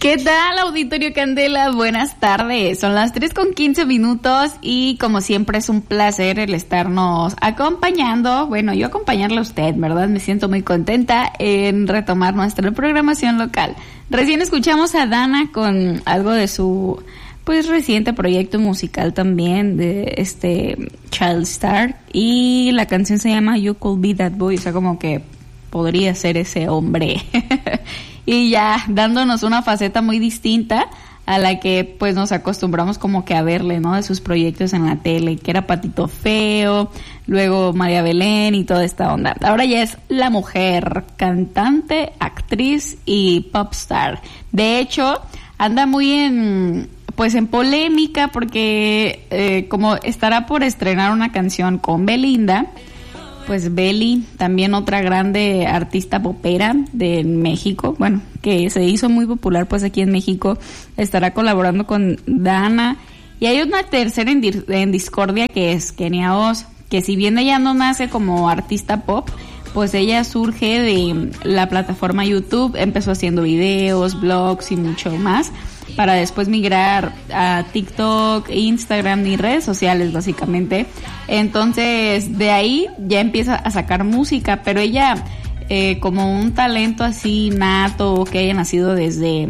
¿Qué tal, Auditorio Candela? Buenas tardes. Son las 3:15 y como siempre es un placer el estarnos acompañando. Bueno, yo acompañarle a usted, ¿verdad? Me siento muy contenta en retomar nuestra programación local. Recién escuchamos a Dana con algo de su reciente proyecto musical también de Child Star, y la canción se llama You Could Be That Boy, o sea, como que podría ser ese hombre. Y ya dándonos una faceta muy distinta a la que pues nos acostumbramos como que a verle, ¿no? De sus proyectos en la tele, que era Patito Feo, luego María Belén y toda esta onda. Ahora ya es la mujer, cantante, actriz y popstar. De hecho, anda muy en polémica porque como estará por estrenar una canción con Belinda. Pues Beli, también otra grande artista popera de México, bueno, que se hizo muy popular pues aquí en México, estará colaborando con Dana. Y hay una tercera en discordia, que es Kenia Oz, que si bien ella no nace como artista pop, pues ella surge de la plataforma YouTube, empezó haciendo videos, blogs y mucho más, para después migrar a TikTok, Instagram y redes sociales básicamente. Entonces de ahí ya empieza a sacar música, pero ella como un talento así nato, que haya nacido desde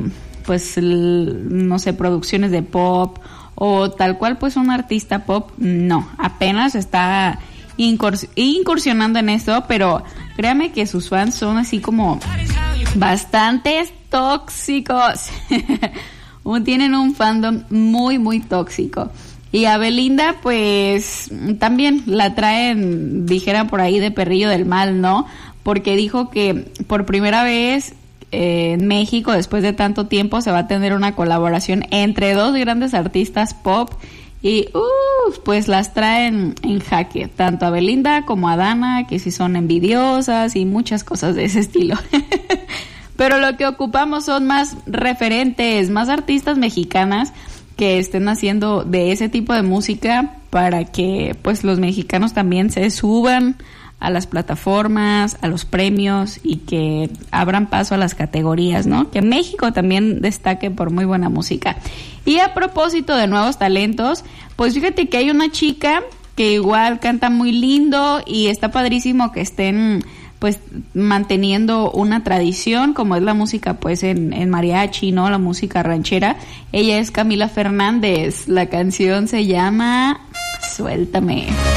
no sé, producciones de pop o tal cual pues un artista pop, no, apenas está incursionando en eso, pero créame que sus fans son así como bastantes tóxicos. Tienen un fandom muy muy tóxico. Y a Belinda pues también la traen, dijera por ahí, de perrillo del mal, ¿no? Porque dijo que por primera vez en México, después de tanto tiempo, se va a tener una colaboración entre dos grandes artistas pop. Y pues las traen en jaque, tanto a Belinda como a Dana, que sí son envidiosas y muchas cosas de ese estilo. Pero lo que ocupamos son más referentes, más artistas mexicanas que estén haciendo de ese tipo de música, para que pues los mexicanos también se suban a las plataformas, a los premios, y que abran paso a las categorías, ¿no? Que México también destaque por muy buena música. Y a propósito de nuevos talentos, pues fíjate que hay una chica que igual canta muy lindo y está padrísimo que estén pues manteniendo una tradición como es la música pues en mariachi, ¿no? La música ranchera. Ella es Camila Fernández. La canción se llama Suéltame.